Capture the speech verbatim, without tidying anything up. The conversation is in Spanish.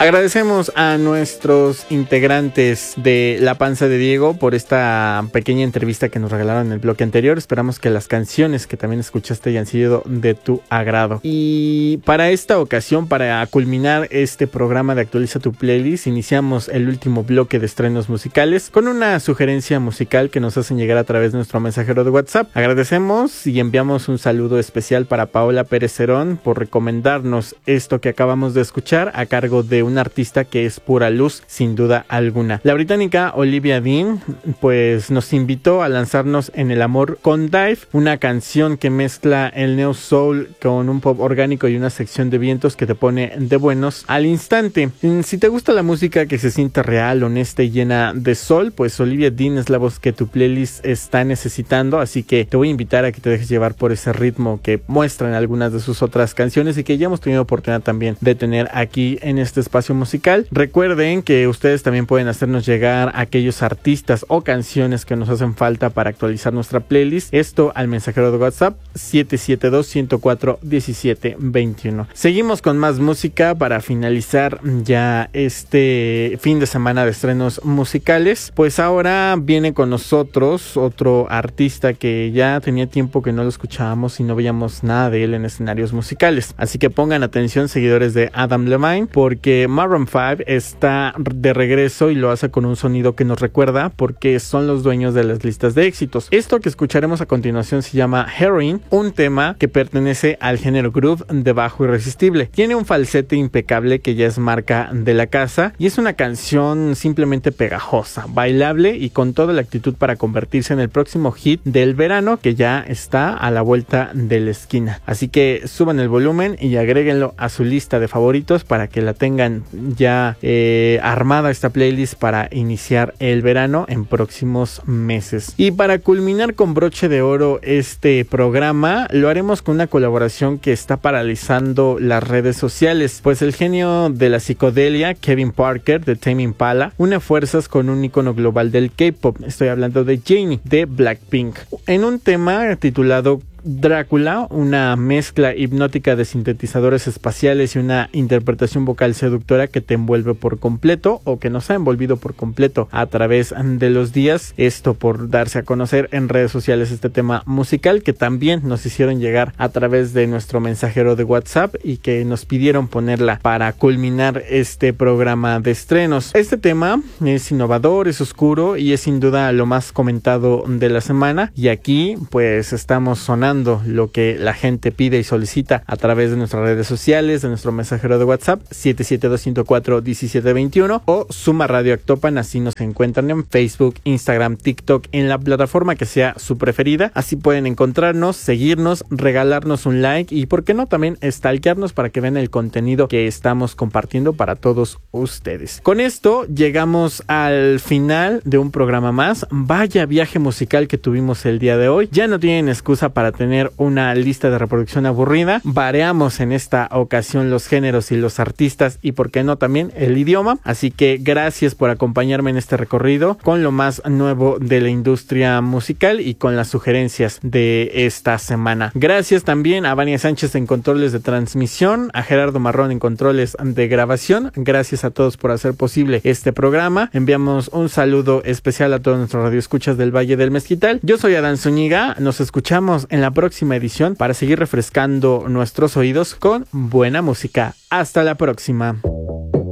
Agradecemos a nuestros integrantes de La Panza de Diego por esta pequeña entrevista que nos regalaron en el bloque anterior. Esperamos que las canciones que también escuchaste hayan sido de tu agrado. Y para esta ocasión, para culminar este programa de Actualiza tu Playlist, iniciamos el último bloque de estrenos musicales con una sugerencia musical que nos hacen llegar a través de nuestro mensajero de WhatsApp. Agradecemos y enviamos un saludo especial para Paola Pérez Cerón por recomendarnos esto que acabamos de escuchar a cargo de un artista que es pura luz, sin duda alguna. La británica Olivia Dean pues nos invitó a lanzarnos en el amor con Dive, una canción que mezcla el neo soul con un pop orgánico y una sección de vientos que te pone de buenos al instante. Si te gusta la música que se siente real, honesta y llena de sol, pues Olivia Dean es la voz que tu playlist está necesitando, así que te voy a invitar a que te dejes llevar por ese ritmo que muestran algunas de sus otras canciones y que ya hemos tenido oportunidad también de tener aquí en este espacio musical. Recuerden que ustedes también pueden hacernos llegar aquellos artistas o canciones que nos hacen falta para actualizar nuestra playlist. Esto al mensajero de WhatsApp siete siete dos, uno cero cuatro, uno siete dos uno. Seguimos con más música para finalizar ya este fin de semana de estrenos musicales. Pues ahora viene con nosotros otro artista que ya tenía tiempo que no lo escuchábamos y no veíamos nada de él en escenarios musicales. Así que pongan atención, seguidores de Adam Levine, porque Maroon cinco está de regreso y lo hace con un sonido que nos recuerda porque son los dueños de las listas de éxitos. Esto que escucharemos a continuación se llama Heroin, un tema que pertenece al género groove de bajo irresistible. Tiene un falsete impecable que ya es marca de la casa y es una canción simplemente pegajosa, bailable y con toda la actitud para convertirse en el próximo hit del verano que ya está a la vuelta de la esquina. Así que suban el volumen y agréguenlo a su lista de favoritos para que la tengan ya eh, armada esta playlist para iniciar el verano en próximos meses. Y para culminar con broche de oro este programa, lo haremos con una colaboración que está paralizando las redes sociales, pues el genio de la psicodelia, Kevin Parker de Tame Impala, une fuerzas con un icono global del K-pop. Estoy hablando de Jennie de Blackpink, en un tema titulado Drácula, una mezcla hipnótica de sintetizadores espaciales y una interpretación vocal seductora que te envuelve por completo o que nos ha envolvido por completo a través de los días. Esto por darse a conocer en redes sociales este tema musical que también nos hicieron llegar a través de nuestro mensajero de WhatsApp y que nos pidieron ponerla para culminar este programa de estrenos. Este tema es innovador, es oscuro y es sin duda lo más comentado de la semana, y aquí pues estamos sonando lo que la gente pide y solicita a través de nuestras redes sociales, de nuestro mensajero de WhatsApp siete siete dos, uno cero cuatro, uno siete dos uno o Suma Radio Actopan. Así nos encuentran en Facebook, Instagram, TikTok, en la plataforma que sea su preferida. Así pueden encontrarnos, seguirnos, regalarnos un like y por qué no también stalkearnos para que vean el contenido que estamos compartiendo para todos ustedes. Con esto llegamos al final de un programa más. Vaya viaje musical que tuvimos el día de hoy. Ya no tienen excusa para tener tener una lista de reproducción aburrida. Variamos en esta ocasión los géneros y los artistas y por qué no también el idioma. Así que gracias por acompañarme en este recorrido con lo más nuevo de la industria musical y con las sugerencias de esta semana. Gracias también a Vania Sánchez en controles de transmisión, a Gerardo Marrón en controles de grabación. Gracias a todos por hacer posible este programa. Enviamos un saludo especial a todos nuestros radioescuchas del Valle del Mezquital. Yo soy Adán Zúñiga. Nos escuchamos en la próxima edición para seguir refrescando nuestros oídos con buena música. Hasta la próxima.